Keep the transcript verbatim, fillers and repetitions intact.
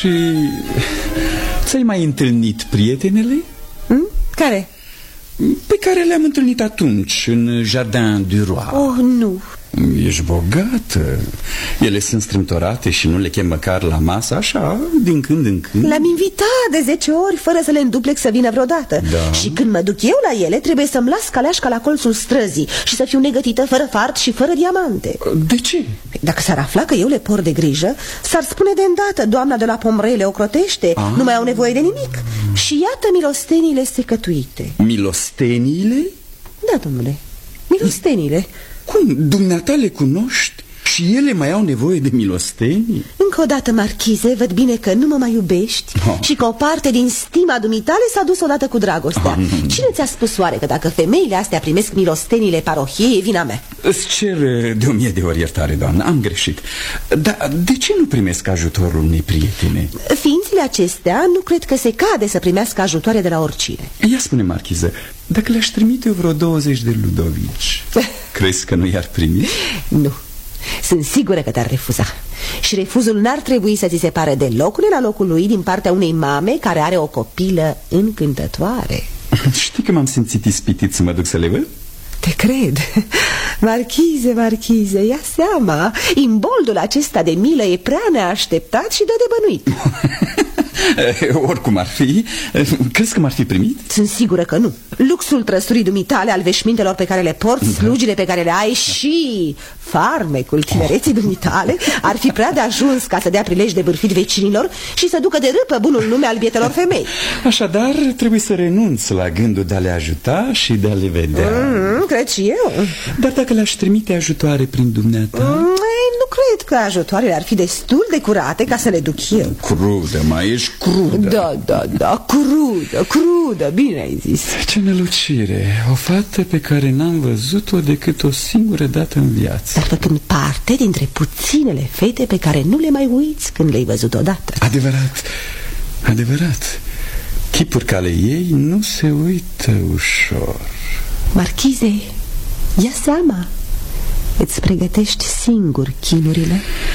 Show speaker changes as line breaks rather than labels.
Și ți-ai mai întâlnit prietenele?
Hmm? Care?
Pe care le-am întâlnit atunci în Jardin du Roi.
Oh, nu.
Ești bogată. Ele sunt strâmtorate și nu le chem măcar la masă, așa, din când în când.
Le-am invitat de zece ori fără să le înduplec să vină vreodată.
Da.
Și când mă duc eu la ele, trebuie să-mi las caleașca la colțul străzii și să fiu negătită fără fart și fără diamante.
De ce?
Dacă s-ar afla că eu le por de grijă, s-ar spune de îndată: doamna de la Pomrei le ocrotește, ah. nu mai au nevoie de nimic. Și iată milosteniile secătuite.
Milosteniile?
Da, domnule, milosteniile.
Cum? Dumneata le cunoști? Și ele mai au nevoie de milostenii?
Încă o dată, marchize, văd bine că nu mă mai iubești oh. și că o parte din stima dumitale s-a dus odată cu dragostea. oh, Cine ți-a spus oare că dacă femeile astea primesc milostenile parohiei, e vina mea?
Îți cer de o mie de ori iertare, doamnă, am greșit. Dar de ce nu primesc ajutorul unei prietene?
Ființele acestea nu cred că se cade să primească ajutoare de la oricine.
Ia spune, marchiză, dacă le-aș trimite eu vreo douăzeci de ludovici, crezi că nu i-ar primi?
Nu. Sunt sigură că te-ar refuza. Și refuzul n-ar trebui să ți se pare deloc la locul lui din partea unei mame care are o copilă încântătoare.
Știi că m-am simțit ispitit să mă duc să le văd?
Te cred. Marchize, marchize, ia seama, imboldul acesta de milă e prea neașteptat și dă de bănuit.
Oricum ar fi, crezi că m-ar fi primit?
Sunt sigură că nu. Luxul trăsurii dumitale, al veșmintelor pe care le porți, da. slugile pe care le ai și farmecul tinereții dumitale ar fi prea de ajuns ca să dea prilej de bârfit vecinilor și să ducă de râpă bunul nume al bietelor femei.
Așadar, trebuie să renunț la gândul de a le ajuta și de a le vedea.
mm, Cred și eu.
Dar dacă le-aș trimite ajutoare prin dumneata?
mm, Nu cred că ajutoarele ar fi destul de curate ca să le duc eu.
Crudă, mai ești crudă.
Da, da, da, crudă, crudă, bine ai zis.
Ce nelucire, o fată pe care n-am văzut-o decât o singură dată în viață.
Dar făcând parte dintre puținele fete pe care nu le mai uiți când le-ai văzut odată.
Adevărat, adevărat. Chipuri ca ale ei nu se uită ușor.
Marchize, ia seama, îți pregătești singur chinurile.